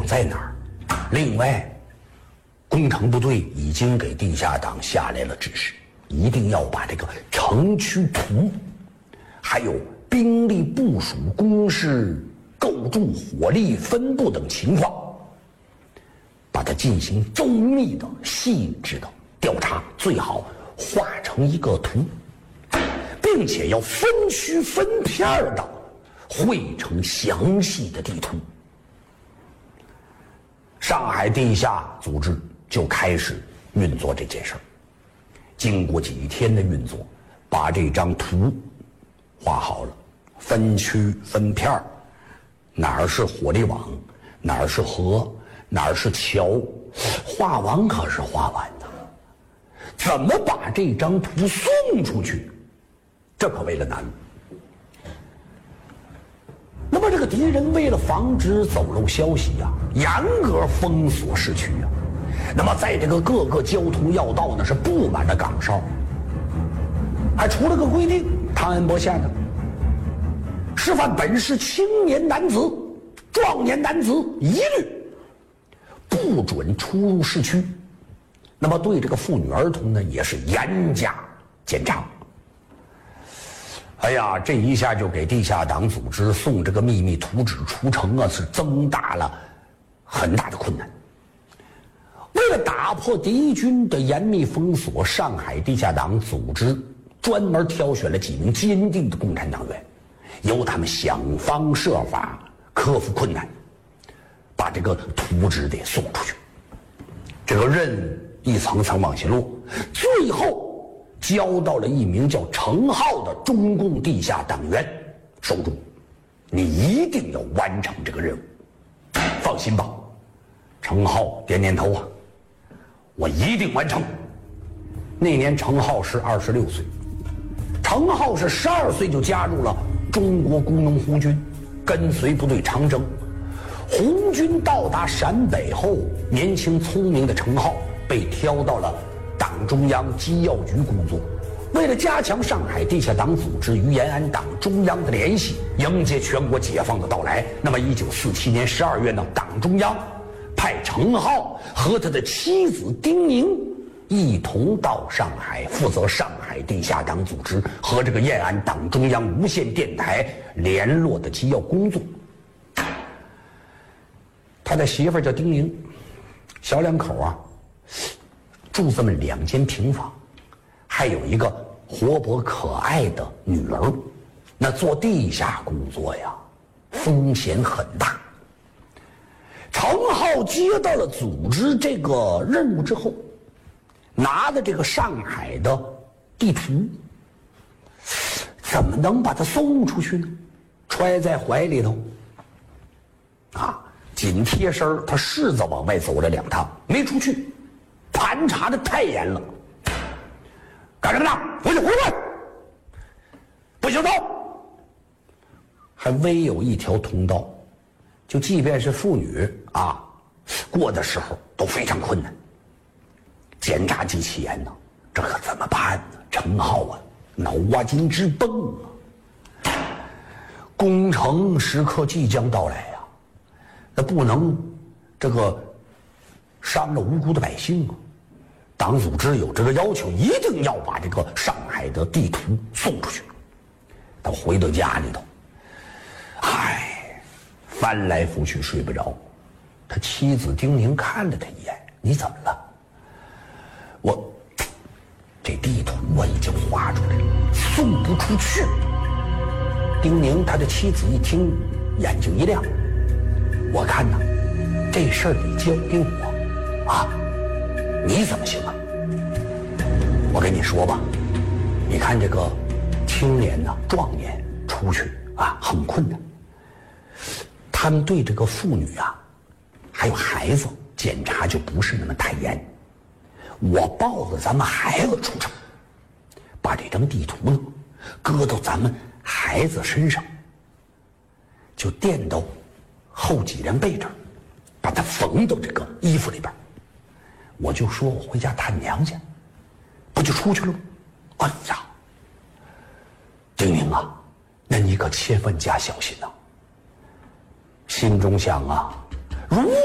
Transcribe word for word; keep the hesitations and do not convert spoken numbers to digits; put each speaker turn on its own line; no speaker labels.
在哪儿。另外，工程部队已经给地下党下来了指示，一定要把这个城区图，还有兵力部署、工事构筑、火力分布等情况，把它进行周密的、细致的调查，最好画成一个图，并且要分区分片的绘成详细的地图。上海地下组织就开始运作这件事儿。经过几天的运作，把这张图画好了，分区分片儿，哪儿是火力网，哪儿是河，哪儿是桥，画完可是画完的。怎么把这张图送出去，这可为了难。那么这个敌人为了防止走漏消息呀、啊，严格封锁市区呀、啊。那么在这个各个交通要道呢是布满了岗哨，还出了个规定，汤恩伯下的，示范本市青年男子、壮年男子一律不准出入市区。那么对这个妇女儿童呢也是严加检查。哎呀，这一下就给地下党组织送这个秘密图纸出城啊，是增大了很大的困难。为了打破敌军的严密封锁，上海地下党组织专门挑选了几名坚定的共产党员，由他们想方设法克服困难，把这个图纸得送出去。这个任一层层往下落，最后交到了一名叫程浩的中共地下党员手中。你一定要完成这个任务。放心吧，程浩点点头啊，我一定完成。那年程浩是二十六岁，程浩是十二岁就加入了中国工农红军，跟随部队长征。红军到达陕北后，年轻聪明的程浩被挑到了党中央机要局工作。为了加强上海地下党组织与延安党中央的联系，迎接全国解放的到来，那么一九四七年十二月呢，党中央派程浩和他的妻子丁宁一同到上海，负责上海地下党组织和这个延安党中央无线电台联络的机要工作。他的媳妇儿叫丁宁，小两口啊，住这么两间平房，还有一个活泼可爱的女儿。那做地下工作呀，风险很大。程浩接到了组织这个任务之后，拿的这个上海的地图，怎么能把它送出去呢？揣在怀里头，啊，紧贴身，他柿子往外走了两趟，没出去，盘查的太严了。干什么呢？回去回来！不许走！还唯有一条通道，就即便是妇女啊，过的时候都非常困难。检查极其严呢，这可怎么办呢？程浩啊，脑瓜筋直蹦啊！攻城时刻即将到来呀、啊，那不能这个伤了无辜的百姓啊！党组织有这个要求，一定要把这个上海的地图送出去。他回到家里头，唉，翻来覆去睡不着。他妻子丁宁看了他一眼：“你怎么了？”我这地图我已经画出来了，送不出去。丁宁他的妻子一听，眼睛一亮：“我看呐，这事儿得交给我啊，你怎么行啊？我跟你说吧，你看这个青年呐、壮年出去啊，很困难。他们对这个妇女啊，还有孩子检查就不是那么太严。我抱着咱们孩子出城，把这张地图呢搁到咱们孩子身上，就垫到后脊梁背这儿，把它缝到这个衣服里边。我就说我回家探娘去，不就出去了吗？哎呀，丁宁啊，那你可千万加小心呐、啊！心中想啊，如